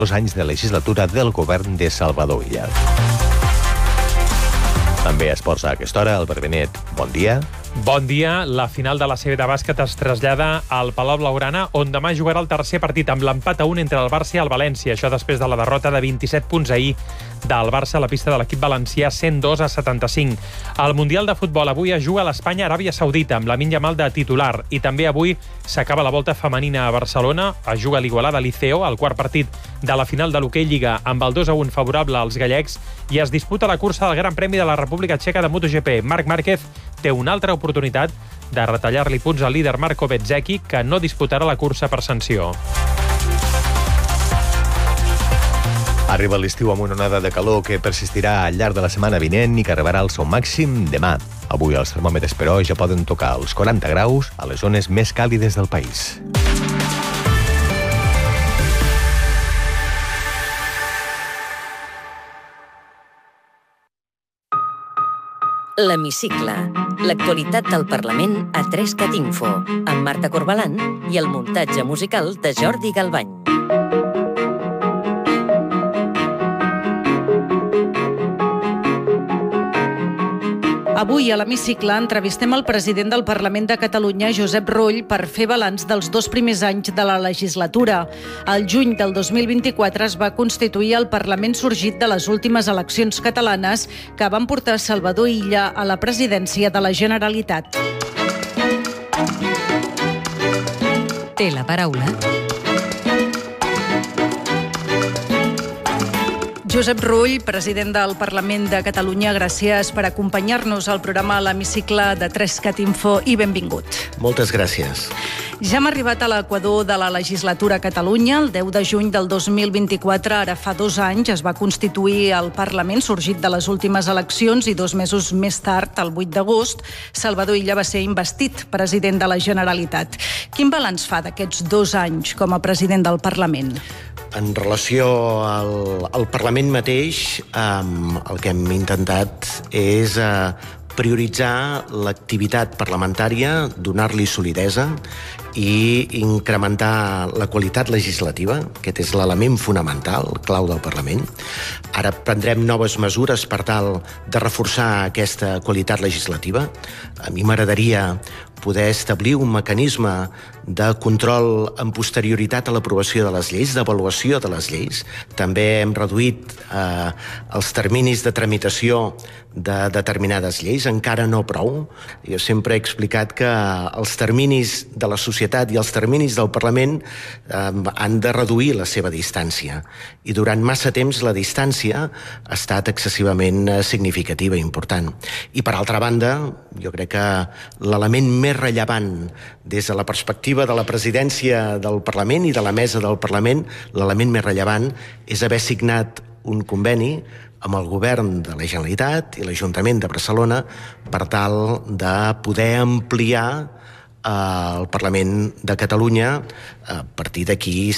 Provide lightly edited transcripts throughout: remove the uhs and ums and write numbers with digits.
2 anys de legislatura del govern de Salvador Illa. També esports a aquesta hora. Albert Benet, bon dia. Bon dia. La final de la CB de bàsquet es trasllada al Palau Blaugrana, on demà jugarà el tercer partit amb l'empat a 1 entre el Barça i el València. Això després de la derrota de 27 punts ahir del Barça a la pista de l'equip valencià, 102-75. Al Mundial de Futbol avui es juga a l'Espanya-Aràbia Saudita amb Lamine Yamal de titular. I també avui s'acaba la volta femenina a Barcelona. Es juga a l'Igualada Liceo, el quart partit de la final de l'hoquei Lliga, amb el 2-1 favorable als gallecs, i es disputa la cursa del Gran Premi de la República Txeca de MotoGP. Marc Márquez té una altra oportunitat de retallar-li punts al líder Marco Bezzecchi, que no disputarà la cursa per sanció. Arriba l'estiu amb una onada de calor que persistirà al llarg de la setmana vinent i que arribarà al seu màxim demà. Avui els termòmetres, però, ja poden tocar els 40 graus a les zones més càlides del país. L'Hemicicle. L'actualitat del Parlament a 3cat Info, amb Marta Corbalan i el muntatge musical de Jordi Galbany. Avui a l'Hemicicle entrevistem el president del Parlament de Catalunya, Josep Rull, per fer balanç dels 2 primers anys de la legislatura. Al juny del 2024 es va constituir el Parlament sorgit de les últimes eleccions catalanes que van portar Salvador Illa a la presidència de la Generalitat. Té la paraula Josep Rull, president del Parlament de Catalunya, gràcies per acompanyar-nos al programa L'Hemicicle de 3cat Info i benvingut. Moltes gràcies. Ja hem arribat a l'equador de la legislatura a Catalunya. El 10 de juny del 2024, ara fa 2 anys, es va constituir el Parlament sorgit de les últimes eleccions i 2 mesos més tard, el 8 d'agost, Salvador Illa va ser investit president de la Generalitat. Quin balanç fa d'aquests 2 anys com a president del Parlament? En relació al Parlament mateix, el que hem intentat és prioritzar l'activitat parlamentària, donar-li solidesa i incrementar la qualitat legislativa. Aquest és l'element fonamental, clau del Parlament. Ara prendrem noves mesures per tal de reforçar aquesta qualitat legislativa. A mi m'agradaria poder establir un mecanisme de control amb posterioritat a l'aprovació de les lleis, d'avaluació de les lleis. També hem reduït els terminis de tramitació de determinades lleis, encara no prou. Jo sempre he explicat que els terminis de la societat i els terminis del Parlament han de reduir la seva distància. I durant massa temps la distància ha estat excessivament significativa i important. I per altra banda, jo crec que l'element més rellevant des de la perspectiva de la presidència del Parlament i de la mesa del Parlament, l'element més rellevant és haver signat un conveni amb el govern de la Generalitat i l'Ajuntament de Barcelona per tal de poder ampliar el Parlament de Catalunya a partir d'aquí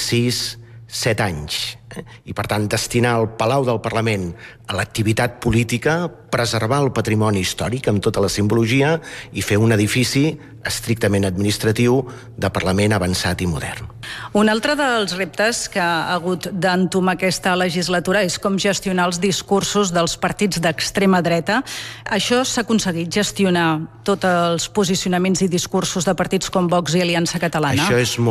6-7 anys. I, per tant, destinar el Palau del Parlament a l'activitat política, preservar el patrimoni històric amb tota la simbologia i fer un edifici estrictament administratiu de Parlament avançat i modern. Un altre dels reptes que ha hagut d'entomar aquesta legislatura és com gestionar els discursos dels partits d'extrema dreta. Això s'ha aconseguit, gestionar tots els posicionaments i discursos de partits com Vox i Aliança Catalana? Això és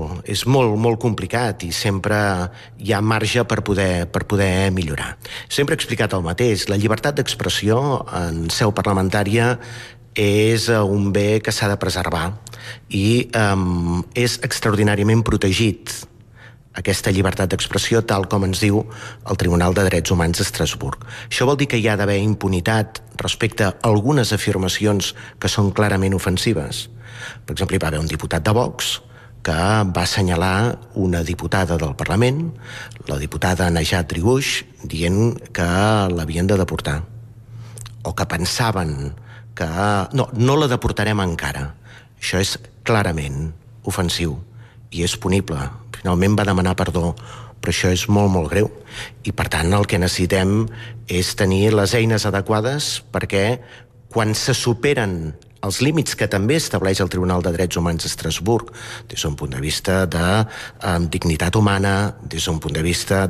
molt complicat i sempre hi ha marge per poder millorar. Sempre he explicat el mateix. La llibertat d'expressió en seu parlamentària és un bé que s'ha de preservar i és extraordinàriament protegit aquesta llibertat d'expressió tal com ens diu el Tribunal de Drets Humans d'Estrasburg. Això vol dir que hi ha d'haver impunitat respecte a algunes afirmacions que són clarament ofensives. Per exemple, hi va haver un diputat de Vox que va assenyalar una diputada del Parlament, la diputada Najat Triguix, dient que l'havien de deportar. O que pensaven que no la deportarem encara. Això és clarament ofensiu i és punible. Finalment va demanar perdó, però això és molt greu. I, per tant, el que necessitem és tenir les eines adequades perquè quan se superen els límits que també estableix el Tribunal de Drets Humans d'Estrasburg, des d'un punt de vista de dignitat humana, des d'un punt de vista